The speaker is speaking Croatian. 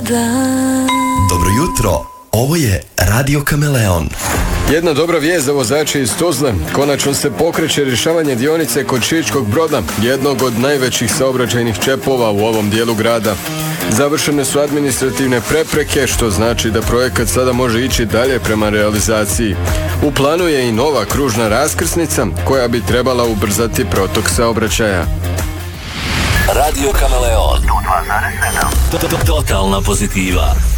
dan. Dobro jutro, ovo je Radio Kameleon. Jedna dobra vijest za vozače iz Tuzle. Konačno se pokreće rješavanje dionice kod Šiškog Broda, jednog od najvećih saobraćajnih čepova u ovom dijelu grada. Završene su administrativne prepreke, što znači da projekat sada može ići dalje prema realizaciji. U planu je i nova kružna raskrsnica koja bi trebala ubrzati protok saobraćaja. Radio Kameleon 102,7. Totalna pozitiva.